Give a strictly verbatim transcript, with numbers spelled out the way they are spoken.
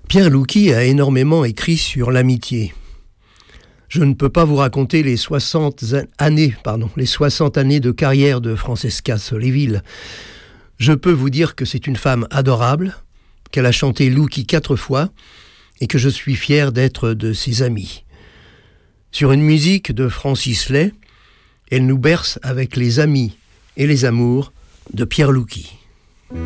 Pierre Louki a énormément écrit sur l'amitié. Je ne peux pas vous raconter les soixante années, pardon, les soixante années de carrière de Francesca Soléville. Je peux vous dire que c'est une femme adorable, qu'elle a chanté Louki quatre fois et que je suis fier d'être de ses amis. Sur une musique de Francis Lay, elle nous berce avec les amis et les amours de Pierre Louki.